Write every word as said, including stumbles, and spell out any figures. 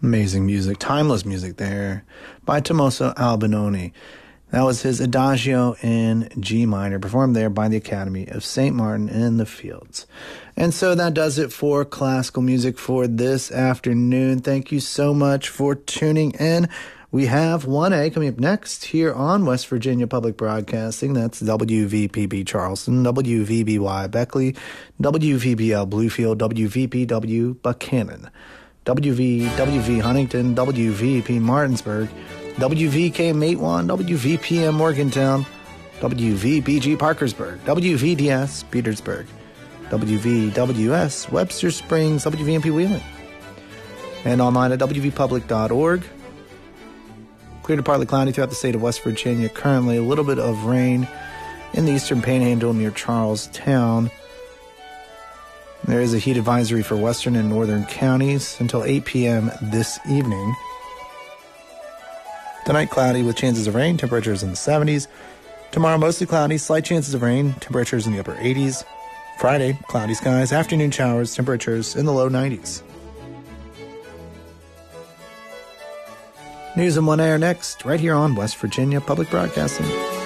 Amazing music, timeless music there by Tommaso Albinoni. That was his Adagio in G minor, performed there by the Academy of Saint Martin in the Fields. And so that does it for classical music for this afternoon. Thank you so much for tuning in. We have one A coming up next here on West Virginia Public Broadcasting. That's W V P B Charleston, W V B Y Beckley, W V B L Bluefield, W V P W Buchanan, W V W V Huntington, W V P Martinsburg, W V K Matewan, W V P M Morgantown, W V B G Parkersburg, W V D S Petersburg, W V W S Webster Springs, W V M P Wheeling, and online at W V public dot org. Clear to partly cloudy throughout the state of West Virginia. Currently a little bit of rain in the eastern Panhandle near Charlestown. There is a heat advisory for western and northern counties until eight p.m. this evening. Tonight, cloudy with chances of rain, temperatures in the seventies. Tomorrow, mostly cloudy, slight chances of rain, temperatures in the upper eighties. Friday, cloudy skies, afternoon showers, temperatures in the low nineties. News in one A are next, right here on West Virginia Public Broadcasting.